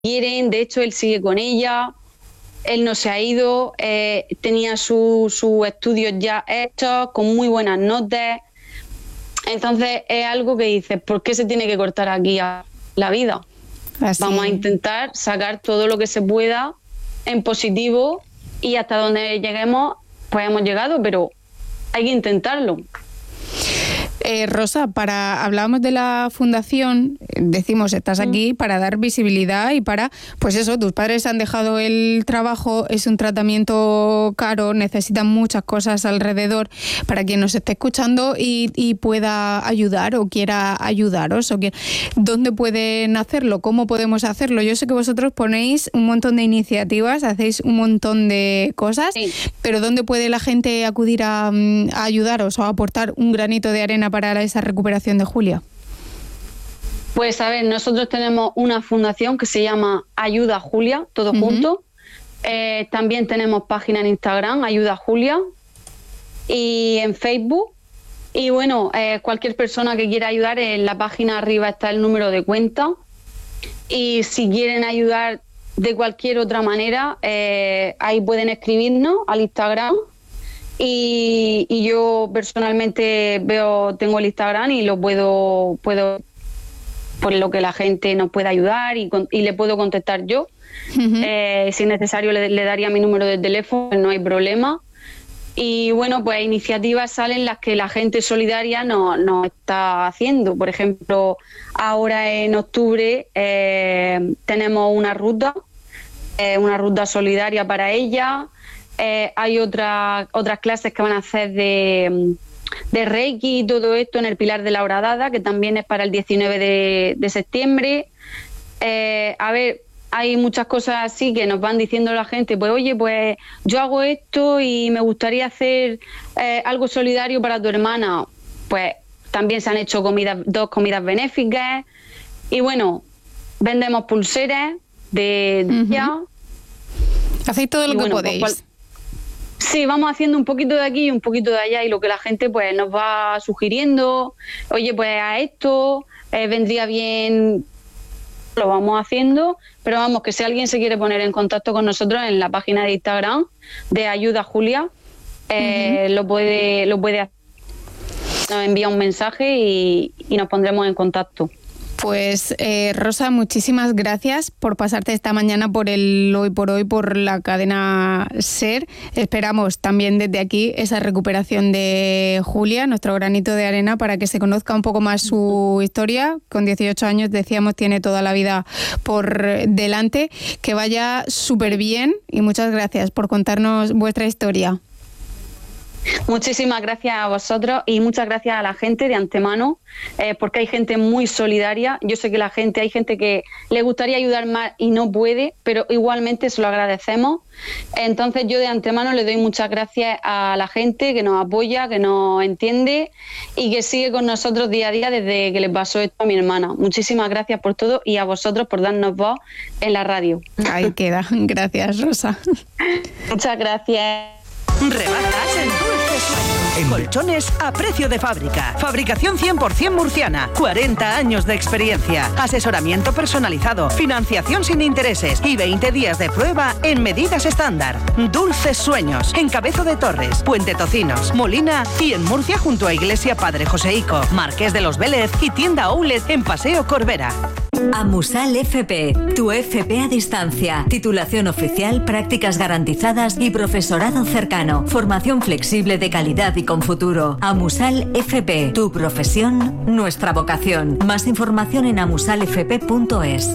quieren. De hecho, él sigue con ella, él no se ha ido, tenía sus estudios ya hechos, con muy buenas notas. Entonces es algo que dices, ¿por qué se tiene que cortar aquí la vida? Así. Vamos a intentar sacar todo lo que se pueda en positivo y hasta donde lleguemos, pues hemos llegado, pero hay que intentarlo. Rosa, hablábamos de la fundación, decimos, estás aquí para dar visibilidad y para, pues eso, tus padres han dejado el trabajo, es un tratamiento caro, necesitan muchas cosas alrededor para quien nos esté escuchando y pueda ayudar o quiera ayudaros. ¿Dónde pueden hacerlo? ¿Cómo podemos hacerlo? Yo sé que vosotros ponéis un montón de iniciativas, hacéis un montón de cosas, sí, pero ¿dónde puede la gente acudir a ayudaros o a aportar un granito de arena para esa recuperación de Julia? Pues a ver, nosotros tenemos una fundación que se llama Ayuda Julia, todo junto. También tenemos página en Instagram, Ayuda Julia, y en Facebook. Y bueno, cualquier persona que quiera ayudar, en la página arriba está el número de cuenta. Y si quieren ayudar de cualquier otra manera, ahí pueden escribirnos al Instagram. Y yo personalmente tengo el Instagram y lo puedo por lo que la gente nos pueda ayudar y le puedo contestar yo. Si es necesario le daría mi número de teléfono, no hay problema. Y bueno, pues iniciativas salen las que la gente solidaria nos está haciendo. Por ejemplo, ahora en octubre tenemos una ruta solidaria para ella. Hay otras clases que van a hacer de Reiki y todo esto en el Pilar de la Horadada, que también es para el 19 de septiembre. A ver, hay muchas cosas así que nos van diciendo la gente, pues oye, pues yo hago esto y me gustaría hacer algo solidario para tu hermana. Pues también se han hecho 2 comidas benéficas y bueno, vendemos pulseras de ella. Hacéis todo lo que podéis. Pues, sí, vamos haciendo un poquito de aquí y un poquito de allá y lo que la gente pues nos va sugiriendo, oye, pues a esto vendría bien, lo vamos haciendo, pero vamos, que si alguien se quiere poner en contacto con nosotros en la página de Instagram de Ayuda Julia, lo puede hacer, nos envía un mensaje y nos pondremos en contacto. Pues Rosa, muchísimas gracias por pasarte esta mañana por el Hoy por Hoy, por la cadena SER. Esperamos también desde aquí esa recuperación de Julia, nuestro granito de arena, para que se conozca un poco más su historia. Con 18 años, decíamos, tiene toda la vida por delante. Que vaya súper bien y muchas gracias por contarnos vuestra historia. Muchísimas gracias a vosotros y muchas gracias a la gente de antemano, porque hay gente muy solidaria. Yo sé que hay gente que le gustaría ayudar más y no puede, pero igualmente se lo agradecemos. Entonces yo de antemano le doy muchas gracias a la gente que nos apoya, que nos entiende y que sigue con nosotros día a día desde que le pasó esto a mi hermana. Muchísimas gracias por todo y a vosotros por darnos voz en la radio. Ahí queda. Gracias, Rosa. Muchas gracias. Rebajas en Dulce Sueños. Colchones a precio de fábrica. Fabricación 100% murciana. 40 años de experiencia. Asesoramiento personalizado. Financiación sin intereses. Y 20 días de prueba en medidas estándar. Dulces Sueños. En Cabezo de Torres, Puente Tocinos, Molina y en Murcia junto a Iglesia Padre Joseico, Marqués de los Vélez y tienda Outlet en Paseo Corbera. Amusal FP, tu FP a distancia. Titulación oficial, prácticas garantizadas y profesorado cercano. Formación flexible de calidad y con futuro. Amusal FP, tu profesión, nuestra vocación. Más información en amusalfp.es.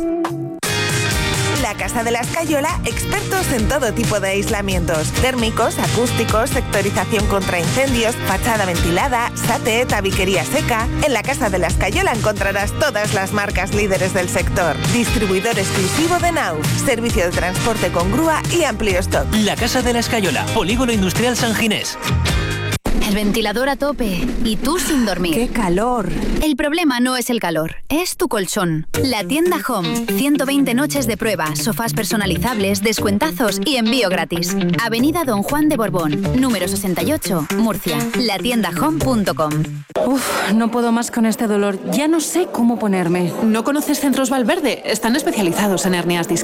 La Casa de la Escayola, expertos en todo tipo de aislamientos. Térmicos, acústicos, sectorización contra incendios, fachada ventilada, SATE, tabiquería seca. En la Casa de la Escayola encontrarás todas las marcas líderes del sector. Distribuidor exclusivo de Nauf. Servicio de transporte con grúa y amplio stock. La Casa de la Escayola, Polígono Industrial San Ginés. el ventilador a tope y tú sin dormir. ¡Qué calor! El problema no es el calor, es tu colchón. La tienda Home. 120 noches de prueba, sofás personalizables, descuentazos y envío gratis. Avenida Don Juan de Borbón, número 68, Murcia. Latiendahome.com. Uf, no puedo más con este dolor. Ya no sé cómo ponerme. ¿No conoces Centros Valverde? Están especializados en hernias discales.